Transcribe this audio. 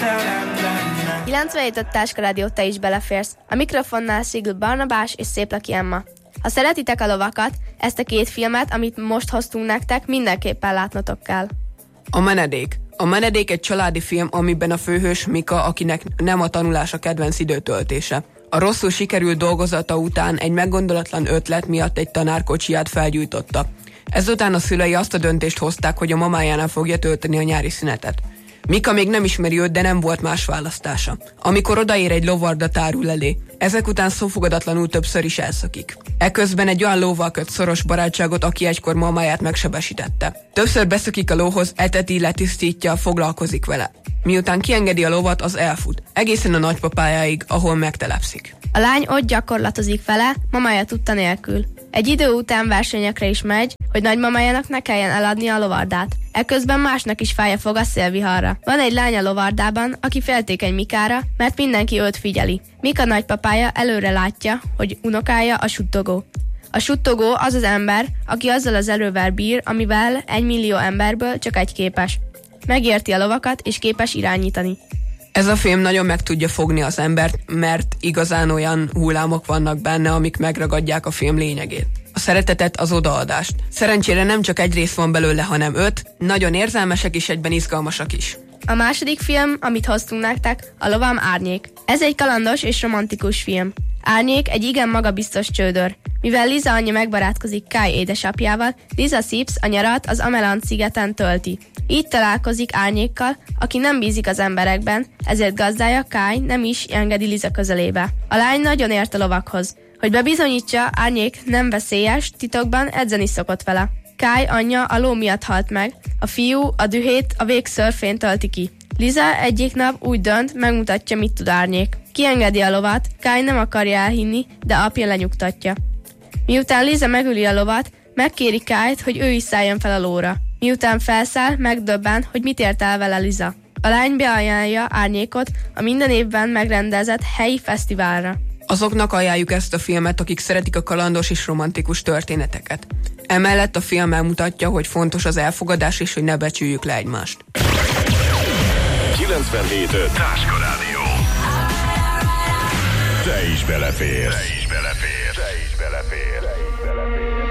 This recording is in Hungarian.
97 Táska Rádió, te is beleférsz. A mikrofonnál Szigl Barnabás és Széplaki Emma. Ha szeretitek a lovakat, ezt a két filmet, amit most hoztunk nektek, mindenképpen látnotok kell. A menedék. A menedék egy családi film, amiben a főhős Mika, akinek nem a tanulás a kedvenc időtöltése. A rosszul sikerült dolgozata után egy meggondolatlan ötlet miatt egy tanár kocsiját felgyújtotta. Ezután a szülei azt a döntést hozták, hogy a mamájánál fogja tölteni a nyári szünetet. Mika még nem ismeri őt, de nem volt más választása. Amikor odaér, egy lovarda tárul elé. Ezek után szófogadatlanul többször is elszakik. Eközben egy olyan lóval köt szoros barátságot, aki egykor mamáját megsebesítette. Többször beszökik a lóhoz, eteti, letisztítja, foglalkozik vele. Miután kiengedi a lovat, az elfut. Egészen a nagypapájáig, ahol megtelepszik. A lány ott gyakorlatozik vele, mamája tudta nélkül. Egy idő után versenyekre is megy, hogy nagymamájának ne kelljen eladni a lovardát. Eközben másnak is fája fog a szélviharra. Van egy lány a lovardában, aki féltékeny Mikára, mert mindenki őt figyeli. Mika nagypapája előre látja, hogy unokája a suttogó. A suttogó az az ember, aki azzal az erővel bír, amivel 1 millió emberből csak egy képes. Megérti a lovakat és képes irányítani. Ez a film nagyon meg tudja fogni az embert, mert igazán olyan hullámok vannak benne, amik megragadják a film lényegét. A szeretetet, az odaadást. Szerencsére nem csak egy rész van belőle, hanem 5, nagyon érzelmesek és egyben izgalmasak is. A második film, amit hoztunk nektek, a Lovam Árnyék. Ez egy kalandos és romantikus film. Árnyék egy igen magabiztos csődör. Mivel Liza anyja megbarátkozik Kai édesapjával, Liza Sips a nyarat az Ameland szigeten tölti. Így találkozik Árnyékkal, aki nem bízik az emberekben, ezért gazdája Kai nem is engedi Liza közelébe. A lány nagyon ért a lovakhoz. Hogy bebizonyítsa, Árnyék nem veszélyes, titokban edzeni szokott vele. Kai anyja a ló miatt halt meg, a fiú a dühét a vég szörfén tölti ki. Liza egyik nap úgy dönt, megmutatja, mit tud Árnyék. Kiengedi a lovat, Kai nem akarja elhinni, de apja lenyugtatja. Miután Liza megüli a lovat, megkéri Kait, hogy ő is szálljon fel a lóra. Miután felszáll, megdöbben, hogy mit ért el vele Liza. A lány beajánlja Árnyékot a minden évben megrendezett helyi fesztiválra. Azoknak ajánljuk ezt a filmet, akik szeretik a kalandos és romantikus történeteket. Emellett a film elmutatja, hogy fontos az elfogadás és hogy ne becsüljük le egymást. 97.5 Táska Rádió. Te is beleférsz.